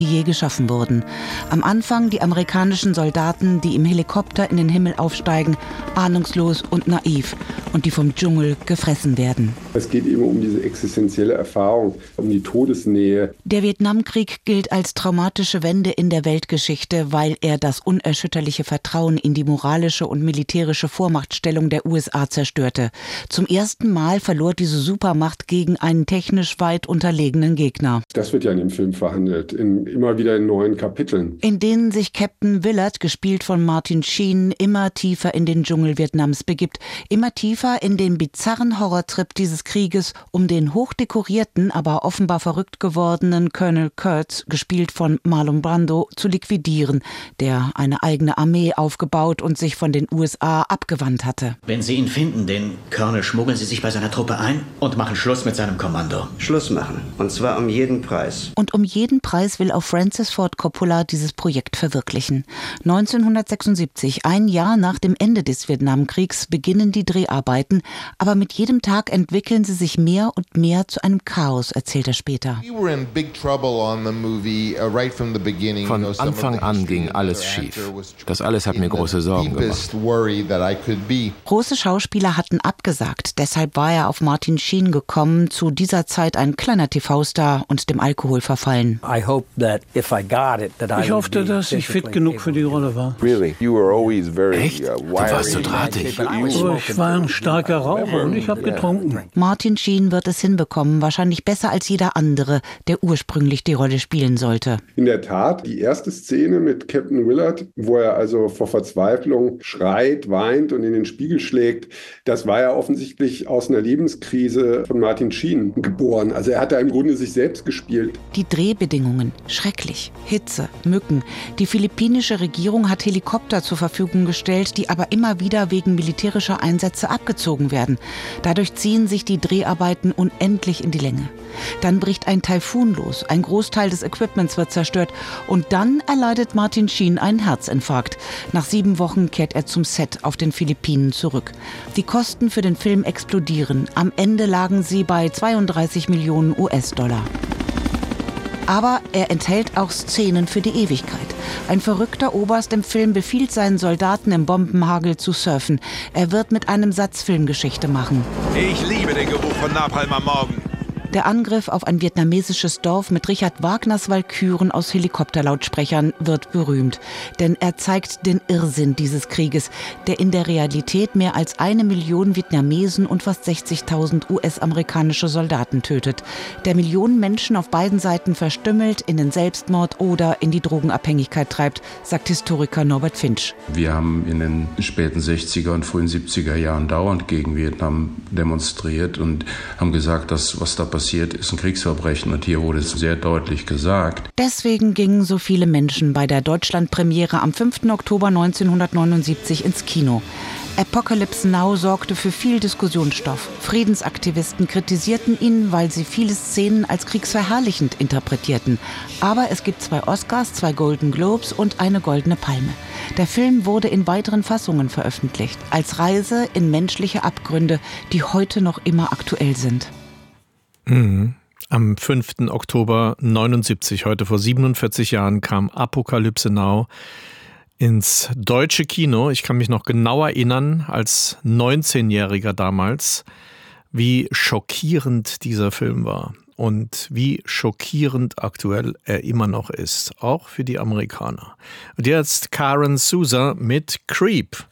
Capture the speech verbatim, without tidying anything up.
die je geschaffen wurden. Am Anfang die amerikanischen Soldaten, die im Helikopter in den Himmel aufsteigen, ahnungslos und naiv, und die vom Dschungel gefressen werden. Es geht eben um diese existenzielle Erfahrung, um die Todesnähe. Der Vietnamkrieg gilt als traumatische Wende in der Weltgeschichte, weil er das unerschütterliche Vertrauen in die moralische und militärische Vormachtstellung der U S A zerstörte. Zum ersten Mal verlor diese Supermacht gegen einen technisch weit unterlegenen Gegner. Das wird ja in dem Film verhandelt, in, immer wieder in neuen Kapiteln. In denen sich Captain Willard, gespielt von Martin Sheen, immer tiefer in den Dschungel Vietnams begibt, immer tiefer in den bizarren Horrortrip dieses Krieges um den hochdekorierten, aber offenbar verrückt gewordenen Colonel Kurtz, gespielt von Marlon Brando, zu liquidieren, der eine eigene Armee aufgebaut und sich von den U S A abgewandt hatte. Wenn Sie ihn finden, den Colonel, schmuggeln Sie sich bei seiner Truppe ein und machen Schluss mit seinem Kommando. Schluss machen. Und zwar um jeden Preis. Und um jeden Preis will auch Francis Ford Coppola dieses Projekt verwirklichen. neunzehnhundertsechsundsiebzig, ein Jahr nach dem Ende des Vietnamkriegs, beginnen die Dreharbeiten, aber mit jedem Tag entwickeln sie sich mehr und mehr zu einem Chaos, erzählt er später. Von Anfang an ging alles schief. Das alles hat mir große Sorgen gemacht. Große Schauspieler hatten abgesagt, deshalb war er auf Martin Sheen gekommen, zu dieser Zeit ein kleiner T V-Star und dem Alkohol verfallen. Ich hoffte, dass ich fit genug für die Rolle war. Echt? Du warst so drahtig. Oh, ich war ein starker Raucher und ich habe getrunken. Martin Sheen wird es hinbekommen, wahrscheinlich besser als jeder andere, der ursprünglich die Rolle spielen sollte. In der Tat, die erste Szene mit Captain Willard, wo er also vor Verzweiflung schreit, weint und in den Spiegel schlägt, das war ja offensichtlich aus einer Lebenskrise von Martin Sheen geboren. Also er hat da im Grunde sich selbst gespielt. Die Drehbedingungen, schrecklich. Hitze, Mücken. Die philippinische Regierung hat Helikopter zur Verfügung gestellt, die aber immer wieder wegen militärischer Einsätze abgezogen werden. Dadurch ziehen sich die Dreharbeiten unendlich in die Länge. Dann bricht ein Taifun los, ein Großteil des Equipments wird zerstört und dann erleidet Martin Sheen einen Herzinfarkt. Nach sieben Wochen kehrt er zum Set auf den Philippinen zurück. Die Kosten für den Film explodieren. Am Ende lagen sie bei zweiunddreißig Millionen U S-Dollar. Aber er enthält auch Szenen für die Ewigkeit. Ein verrückter Oberst im Film befiehlt seinen Soldaten im Bombenhagel zu surfen. Er wird mit einem Satz Filmgeschichte machen. Ich liebe den Geruch von Napalm am Morgen. Der Angriff auf ein vietnamesisches Dorf mit Richard Wagners Walküren aus Helikopterlautsprechern wird berühmt. Denn er zeigt den Irrsinn dieses Krieges, der in der Realität mehr als eine Million Vietnamesen und fast sechzigtausend U S-amerikanische Soldaten tötet. Der Millionen Menschen auf beiden Seiten verstümmelt, in den Selbstmord oder in die Drogenabhängigkeit treibt, sagt Historiker Norbert Finch. Wir haben in den späten sechziger und frühen siebziger Jahren dauernd gegen Vietnam demonstriert und haben gesagt, dass was da passiert ist ein Kriegsverbrechen und hier wurde es sehr deutlich gesagt. Deswegen gingen so viele Menschen bei der Deutschlandpremiere am fünften Oktober neunzehnhundertneunundsiebzig ins Kino. Apocalypse Now sorgte für viel Diskussionsstoff. Friedensaktivisten kritisierten ihn, weil sie viele Szenen als kriegsverherrlichend interpretierten. Aber es gibt zwei Oscars, zwei Golden Globes und eine Goldene Palme. Der Film wurde in weiteren Fassungen veröffentlicht, als Reise in menschliche Abgründe, die heute noch immer aktuell sind. Mhm. Am fünften Oktober neunundsiebzig, heute vor siebenundvierzig Jahren, kam Apocalypse Now ins deutsche Kino. Ich kann mich noch genau erinnern, als neunzehnjähriger damals, wie schockierend dieser Film war und wie schockierend aktuell er immer noch ist, auch für die Amerikaner. Und jetzt Karen Souza mit Creep.